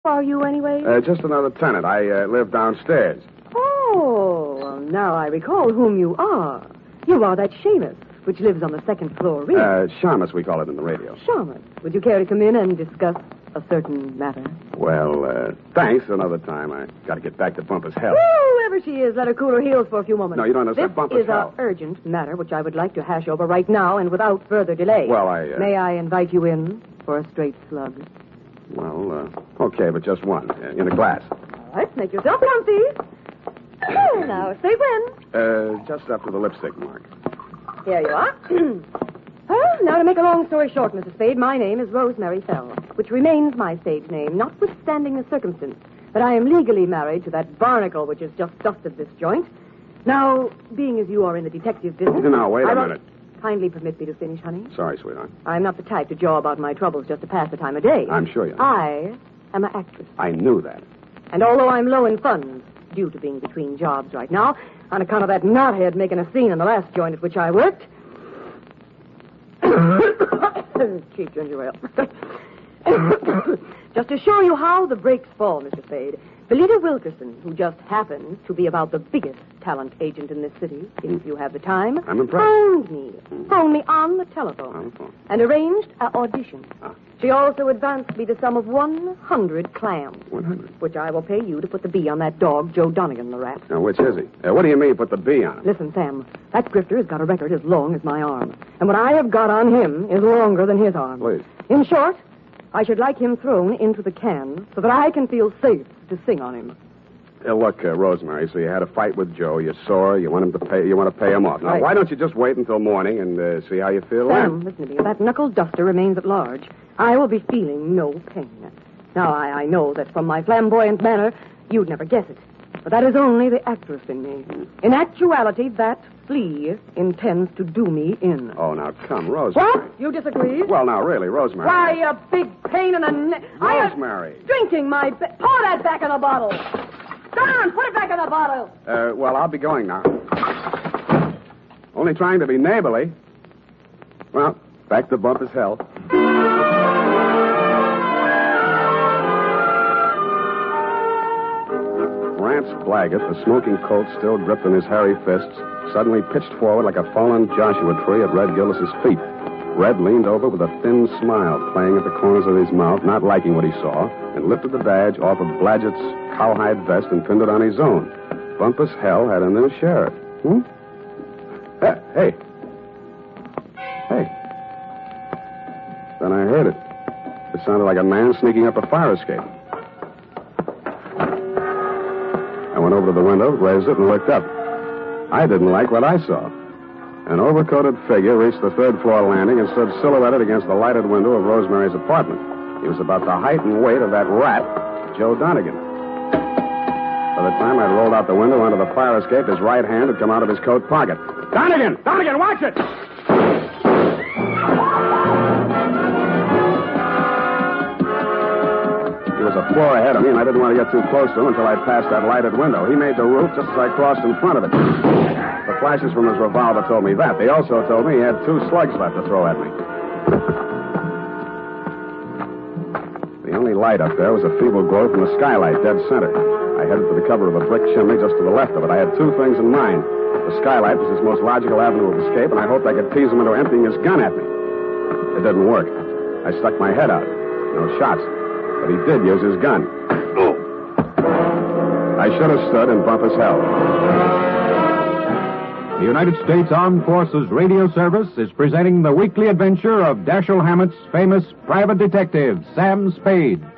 are you, anyway? Just another tenant. I live downstairs. Oh, well, now I recall whom you are. You are that Seamus, which lives on the second floor rear. Shamus, we call it in the radio. Seamus, would you care to come in and discuss a certain matter? Well, thanks. Another time. I got to get back to Bumpus Hell. Whoever she is, let her cool her heels for a few moments. No, you don't understand. Bumpus This is Hell. an urgent matter which I would like to hash over right now and without further delay. Well, May I invite you in for a straight slug? Well, okay, but just one. In a glass. All right, make yourself comfy. Now, say when. Just after the lipstick mark. Here you are. Well, now to make a long story short, Mrs. Spade, my name is Rosemary Fell, which remains my stage name, notwithstanding the circumstance that I am legally married to that barnacle which has just dusted this joint. Now, being as you are in the detective business... Now, wait a minute. Kindly permit me to finish, honey. Sorry, sweetheart. I'm not the type to jaw about my troubles just to pass the time of day. I'm sure you are. I am an actress. I knew that. And although I'm low in funds, due to being between jobs right now, on account of that knothead making a scene in the last joint at which I worked... Cheap ginger ale. Just to show you how the breaks fall, Mr. Spade, Belita Wilkerson, who just happens to be about the biggest talent agent in this city, if you have the time, I'm impressed. phoned me on the telephone, and arranged an audition. She also advanced me the sum of 100 clams. 100? Which I will pay you to put the bee on that dog, Joe Donegan, the rat. Now, which is he? What do you mean put the bee on him? Listen, Sam, that grifter has got a record as long as my arm. And what I have got on him is longer than his arm. Please. In short, I should like him thrown into the can so that I can feel safe to sing on him. Look, Rosemary, so you had a fight with Joe. You're sore. You want to pay him off. Now, Right. why don't you just wait until morning and see how you feel Sam, then? listen to me. If that knuckle duster remains at large, I will be feeling no pain. Now, I know that from my flamboyant manner, you'd never guess it. But that is only the actress in me. In actuality, that flea intends to do me in. Oh, now, come, Rosemary. What? You disagree? Well, now, really, Rosemary. Why, a big pain in the neck. Rosemary. Drinking my... Pour that back in the bottle. Don, put it back in the bottle. Well, I'll be going now. Only trying to be neighborly. Well, back to Bumpus Hell. Rance Blaggett, the smoking Colt still gripped in his hairy fists, suddenly pitched forward like a fallen Joshua tree at Red Gillis's feet. Red leaned over with a thin smile playing at the corners of his mouth, not liking what he saw, and lifted the badge off of Blaggett's cowhide vest and pinned it on his own. Bumpus Hell had a new sheriff. Hey. Then I heard it. It sounded like a man sneaking up a fire escape. I went over to the window, raised it, and looked up. I didn't like what I saw. An overcoated figure reached the third-floor landing and stood silhouetted against the lighted window of Rosemary's apartment. He was about the height and weight of that rat, Joe Donegan. By the time I'd rolled out the window onto the fire escape, his right hand had come out of his coat pocket. Donegan! Donegan, watch it! He was a floor ahead of me, and I didn't want to get too close to him until I passed that lighted window. He made the roof just as I crossed in front of it. The flashes from his revolver told me that. They also told me he had 2 slugs left to throw at me. The only light up there was a feeble glow from the skylight, dead center. I headed for the cover of a brick chimney just to the left of it. I had 2 things in mind. The skylight was his most logical avenue of escape, and I hoped I could tease him into emptying his gun at me. It didn't work. I stuck my head out. No shots. But he did use his gun. I should have stood in Bumpus Hell. The United States Armed Forces Radio Service is presenting the weekly adventure of Dashiell Hammett's famous private detective, Sam Spade.